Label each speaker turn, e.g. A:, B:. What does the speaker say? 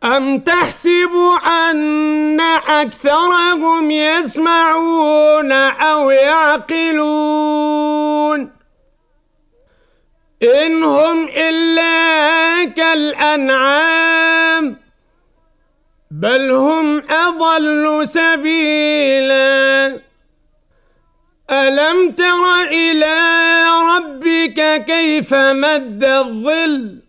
A: أم تحسب أن أكثرهم يسمعون أو يعقلون إن هم إلا كالأنعام بل هم أضل سبيلا ألم تر إلى ربك كيف مد الظل